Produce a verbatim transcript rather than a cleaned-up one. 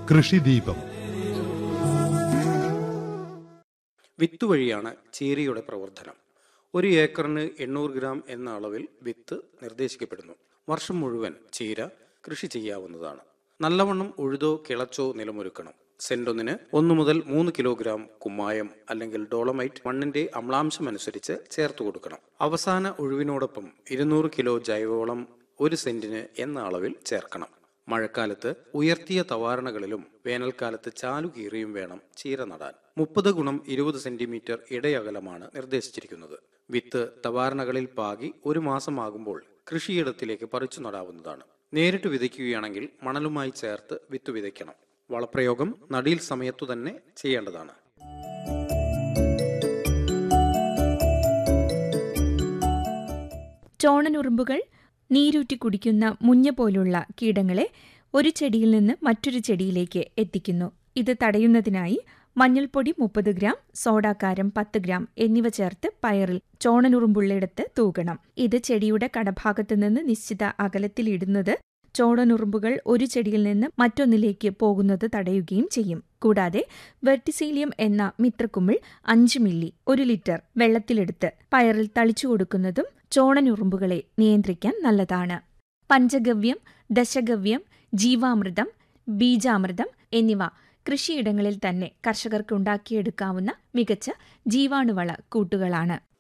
കൃഷിദീപം. വിത്ത് വഴിയാണ് ചീരയുടെ പ്രവർത്തനം. ഒരു ഏക്കറിന് എണ്ണൂറ് ഗ്രാം എന്ന അളവിൽ വിത്ത് നിർദ്ദേശിക്കപ്പെടുന്നു. വർഷം മുഴുവൻ ചീര കൃഷി ചെയ്യാവുന്നതാണ്. നല്ലവണ്ണം ഉഴുതോ കിളച്ചോ നിലമൊരുക്കണം. സെന്റൊന്നിന് ഒന്ന് മുതൽ മൂന്ന് കിലോഗ്രാം കുമ്മായം അല്ലെങ്കിൽ ഡോളമൈറ്റ് മണ്ണിന്റെ അമ്ലാംശം അനുസരിച്ച് ചേർത്ത് കൊടുക്കണം. അവസാന ഉഴുവിനോടൊപ്പം ഇരുന്നൂറ് കിലോ ജൈവവളം ഒരു സെന്റിന് എന്ന അളവിൽ ചേർക്കണം. മഴക്കാലത്ത് ഉയർത്തിയ തവാരണകളിലും വേനൽക്കാലത്ത് ചാലുകീറിയും വേണം ചീര നടാൻ. മുപ്പത് ഗുണം ഇരുപത് സെന്റിമീറ്റർ ഇടയകലമാണ് നിർദ്ദേശിച്ചിരിക്കുന്നത്. വിത്ത് തവാരണകളിൽ പാകി ഒരു മാസമാകുമ്പോൾ കൃഷിയിടത്തിലേക്ക് പറിച്ചു നടാവുന്നതാണ്. നേരിട്ട് വിതയ്ക്കുകയാണെങ്കിൽ മണലുമായി ചേർത്ത് വിത്ത് വിതയ്ക്കണം. വളപ്രയോഗം നടീൽ സമയത്തു തന്നെ ചെയ്യേണ്ടതാണ്. ചോണനുറുമ്പുകൾ നീരൂറ്റി കുടിക്കുന്ന മുഞ്ഞ പോലുള്ള കീടങ്ങളെ ഒരു ചെടിയിൽ നിന്ന് മറ്റൊരു ചെടിയിലേക്ക് എത്തിക്കുന്നു. ഇത് തടയുന്നതിനായി മഞ്ഞൾപ്പൊടി മുപ്പത് ഗ്രാം, സോഡാക്കാരം പത്ത് ഗ്രാം എന്നിവ ചേർത്ത് പയറിൽ ചോണനുറുമ്പുള്ളിടത്ത് തൂകണം. ഇത് ചെടിയുടെ കടഭാഗത്ത് നിന്ന് നിശ്ചിത അകലത്തിലിടുന്നത് ചോണനുറുമ്പുകൾ ഒരു ചെടിയിൽ നിന്ന് മറ്റൊന്നിലേക്ക് പോകുന്നത് തടയുകയും ചെയ്യും. കൂടാതെ വെർട്ടിസീലിയം എന്ന മിത്രക്കുമിൾ അഞ്ച് മില്ലി ഒരു ലിറ്റർ വെള്ളത്തിലെടുത്ത് പയറിൽ തളിച്ചു കൊടുക്കുന്നതും ചോണനുറുമ്പുകളെ നിയന്ത്രിക്കാൻ നല്ലതാണ്. പഞ്ചഗവ്യം, ദശഗവ്യം, ജീവാമൃതം, ബീജാമൃതം എന്നിവ കൃഷിയിടങ്ങളിൽ തന്നെ കർഷകർക്ക് ഉണ്ടാക്കിയെടുക്കാവുന്ന മികച്ച ജീവാണുവള കൂട്ടുകളാണ്.